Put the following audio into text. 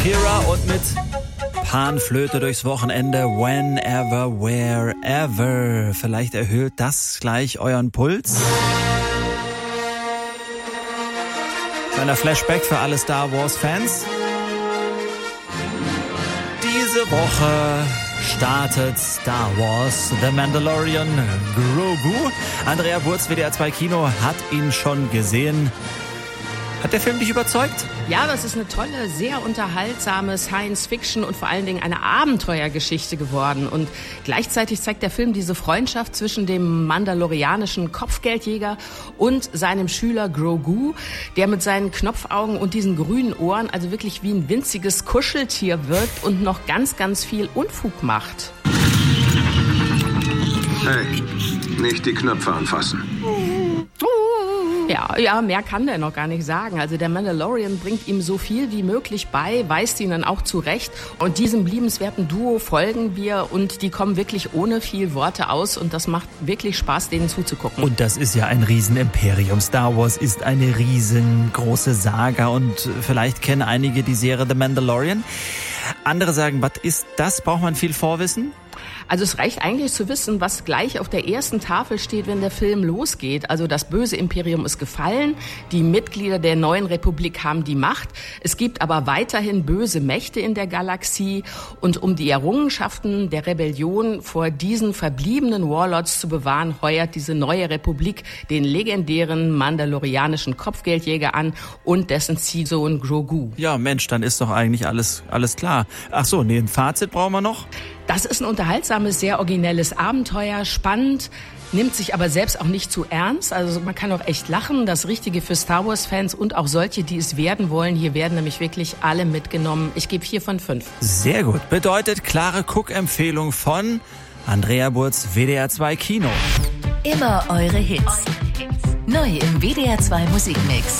Kira und mit Panflöte durchs Wochenende. Whenever, wherever. Vielleicht erhöht das gleich euren Puls. Kleiner Flashback für alle Star Wars Fans. Diese Woche startet Star Wars The Mandalorian Grogu. Andrea Burz, WDR 2 Kino, hat ihn schon gesehen. Hat der Film dich überzeugt? Ja, das ist eine tolle, sehr unterhaltsame Science-Fiction und vor allen Dingen eine Abenteuergeschichte geworden. Und gleichzeitig zeigt der Film diese Freundschaft zwischen dem mandalorianischen Kopfgeldjäger und seinem Schüler Grogu, der mit seinen Knopfaugen und diesen grünen Ohren also wirklich wie ein winziges Kuscheltier wirkt und noch ganz, ganz viel Unfug macht. Hey, nicht die Knöpfe anfassen. Ja, mehr kann der noch gar nicht sagen. Also der Mandalorian bringt ihm so viel wie möglich bei, weist ihn dann auch zurecht. Und diesem liebenswerten Duo folgen wir und die kommen wirklich ohne viel Worte aus. Und das macht wirklich Spaß, denen zuzugucken. Und das ist ja ein Riesenimperium. Star Wars ist eine riesengroße Saga und vielleicht kennen einige die Serie The Mandalorian. Andere sagen, was ist das? Braucht man viel Vorwissen? Also es reicht eigentlich zu wissen, was gleich auf der ersten Tafel steht, wenn der Film losgeht. Also das böse Imperium ist gefallen, die Mitglieder der neuen Republik haben die Macht. Es gibt aber weiterhin böse Mächte in der Galaxie. Und um die Errungenschaften der Rebellion vor diesen verbliebenen Warlords zu bewahren, heuert diese neue Republik den legendären mandalorianischen Kopfgeldjäger an und dessen Ziehsohn Grogu. Ja, Mensch, dann ist doch eigentlich alles klar. Ach so, ein Fazit brauchen wir noch? Das ist ein unterhaltsames, sehr originelles Abenteuer, spannend, nimmt sich aber selbst auch nicht zu ernst. Also man kann auch echt lachen, das Richtige für Star Wars-Fans und auch solche, die es werden wollen. Hier werden nämlich wirklich alle mitgenommen. Ich gebe 4 von 5. Sehr gut. Bedeutet klare Guckempfehlung von Andrea Burz, WDR 2 Kino. Immer eure Hits. Neu im WDR 2 Musikmix.